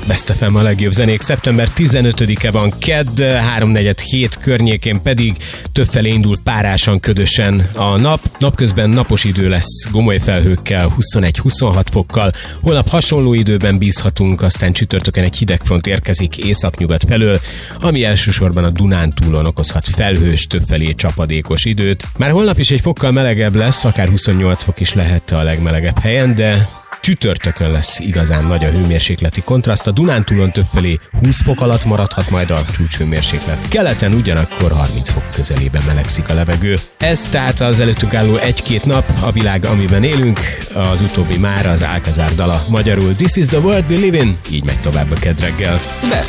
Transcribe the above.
Best FM a legjobb zenék. Szeptember 15-e van kedd, 3:47 környékén pedig többfelé indul párásan, ködösen a nap. Napközben napos idő lesz gomoly felhőkkel, 21-26 fokkal. Holnap hasonló időben bízhatunk, aztán csütörtökön egy hidegfront érkezik északnyugat felől, ami elsősorban a Dunántúlon okozhat felhős, többfelé csapadékos időt. Már holnap is egy fokkal melegebb lesz, akár 28 fok is lehet a legmelegebb helyen, de csütörtökön lesz igazán nagy a hőmérsékleti kontraszt. A Dunántúlon többfelé 20 fok alatt maradhat majd a csúcshőmérséklet. Keleten ugyanakkor 30 fok közelében melegszik a levegő. Ez tehát az előttünk álló 1-2 nap, a világ, amiben élünk. Az utóbbi már az Alcázar dala magyarul This is the world we live in. Így megy tovább a Kedd reggel.